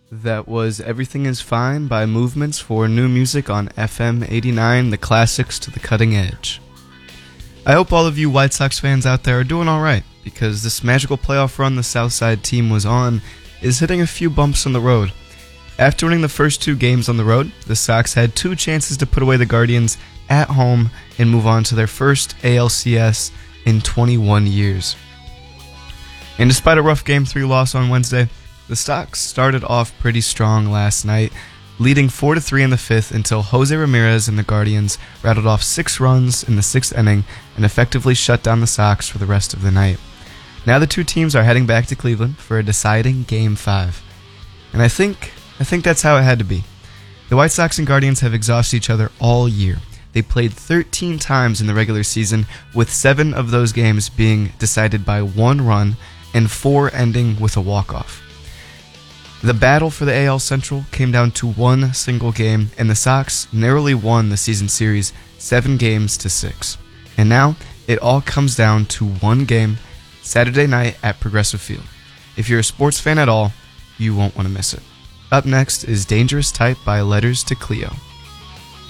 That was Everything Is Fine by Movements for new music on FM 89, the classics to the cutting edge. I hope all of you White Sox fans out there are doing alright, because this magical playoff run the Southside team was on is hitting a few bumps on the road. After winning the first two games on the road, the Sox had two chances to put away the Guardians at home and move on to their first ALCS in 21 years. And despite a rough Game 3 loss on Wednesday, the Sox started off pretty strong last night, leading 4-3 in the fifth until Jose Ramirez and the Guardians rattled off 6 runs in the 6th inning and effectively shut down the Sox for the rest of the night. Now the two teams are heading back to Cleveland for a deciding Game 5. And I think that's how it had to be. The White Sox and Guardians have exhausted each other all year. They played 13 times in the regular season, with 7 of those games being decided by 1 run and 4 ending with a walk-off. The battle for the AL Central came down to 1 single game, and the Sox narrowly won the season series 7-6. And now, it all comes down to 1 game, Saturday night at Progressive Field. If you're a sports fan at all, you won't want to miss it. Up next is Dangerous Type by Letters to Cleo.